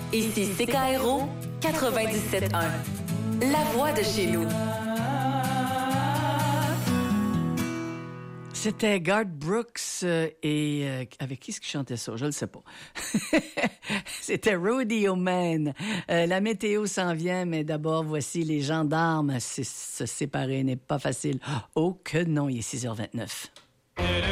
Ici CKRO 97.1. La voix de chez nous. C'était Garth Brooks et avec qui est-ce qui chantait ça? Je le sais pas. C'était Rodeo Man. La météo s'en vient, mais d'abord, voici les gendarmes. Se séparer n'est pas facile. Oh que non, il est 6h29.